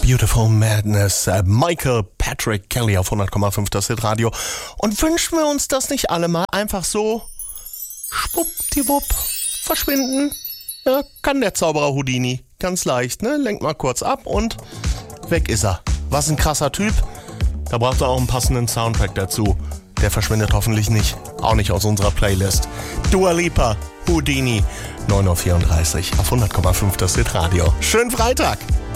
Beautiful Madness, Michael Patrick Kelly auf 100,5 das Hitradio. Und wünschen wir uns das nicht alle mal einfach so schwuppdiwupp verschwinden? Ja, kann der Zauberer Houdini. Ganz leicht, ne? Lenkt mal kurz ab und weg ist er. Was ein krasser Typ. Da braucht er auch einen passenden Soundtrack dazu. Der verschwindet hoffentlich nicht. Auch nicht aus unserer Playlist. Dua Lipa, Houdini, 9.34 Uhr auf 100,5 das Hitradio. Schönen Freitag!